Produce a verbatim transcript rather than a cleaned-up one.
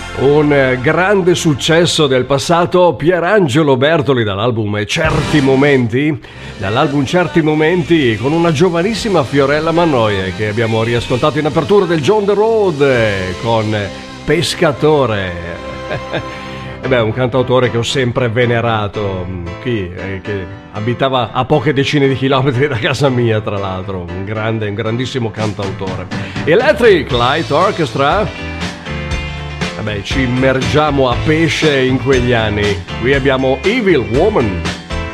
Un eh, grande successo del passato, Pierangelo Bertoli dall'album Certi Momenti, dall'album Certi Momenti, con una giovanissima Fiorella Mannoia che abbiamo riascoltato in apertura del John the Road eh, con Pescatore. E beh, un cantautore che ho sempre venerato, chi eh, che abitava a poche decine di chilometri da casa mia, tra l'altro, un grande, un grandissimo cantautore. Electric Light Orchestra. Vabbè, ci immergiamo a pesce in quegli anni. Qui abbiamo Evil Woman.